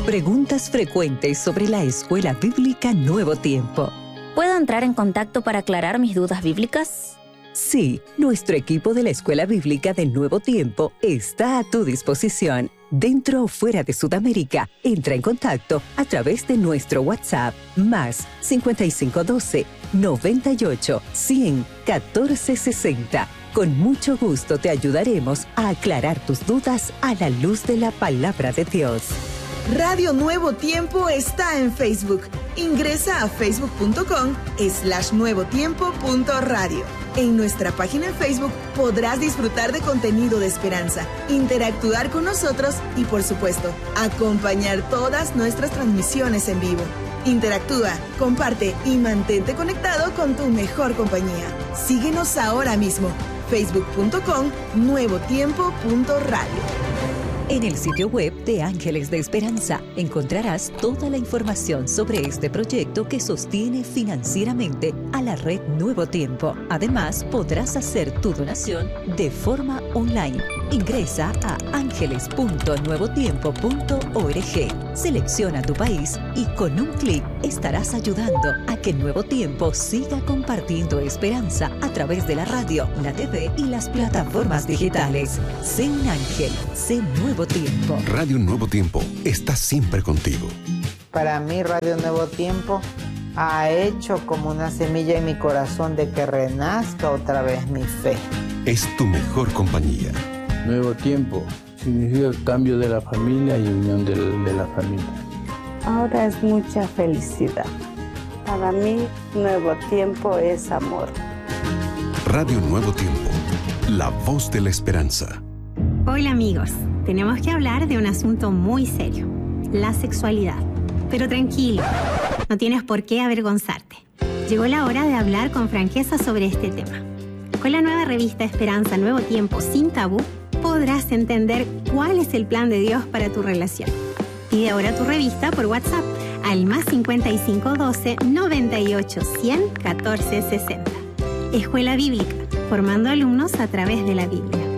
Preguntas frecuentes sobre la Escuela Bíblica Nuevo Tiempo. ¿Puedo entrar en contacto para aclarar mis dudas bíblicas? Sí, nuestro equipo de la Escuela Bíblica de Nuevo Tiempo está a tu disposición. Dentro o fuera de Sudamérica, entra en contacto a través de nuestro WhatsApp más 5512 98 100 1460. Con mucho gusto te ayudaremos a aclarar tus dudas a la luz de la palabra de Dios. Radio Nuevo Tiempo está en Facebook. Ingresa a facebook.com/nuevotiempo.radio. En nuestra página en Facebook podrás disfrutar de contenido de esperanza, interactuar con nosotros y, por supuesto, acompañar todas nuestras transmisiones en vivo. Interactúa, comparte y mantente conectado con tu mejor compañía. Síguenos ahora mismo. facebook.com/nuevotiempo.radio. En el sitio web de Ángeles de Esperanza encontrarás toda la información sobre este proyecto que sostiene financieramente a la red Nuevo Tiempo. Además, podrás hacer tu donación de forma online. Ingresa a ángeles.nuevotiempo.org. Selecciona tu país y con un clic estarás ayudando a que Nuevo Tiempo siga compartiendo esperanza a través de la radio, la TV y las plataformas digitales. Sé un ángel, sé Nuevo Tiempo. Radio Nuevo Tiempo está siempre contigo. Para mí, Radio Nuevo Tiempo ha hecho como una semilla en mi corazón de que renazca otra vez mi fe. Es tu mejor compañía. Nuevo Tiempo significa cambio de la familia y unión de la familia. Ahora es mucha felicidad. Para mí, Nuevo Tiempo es amor. Radio Nuevo Tiempo, la voz de la esperanza. Hola amigos, tenemos que hablar de un asunto muy serio, la sexualidad. Pero tranquilo, no tienes por qué avergonzarte. Llegó la hora de hablar con franqueza sobre este tema. Con la nueva revista Esperanza Nuevo Tiempo Sin Tabú, podrás entender cuál es el plan de Dios para tu relación. Pide ahora tu revista por WhatsApp al más 5512 98 100 1460. Escuela Bíblica, formando alumnos a través de la Biblia.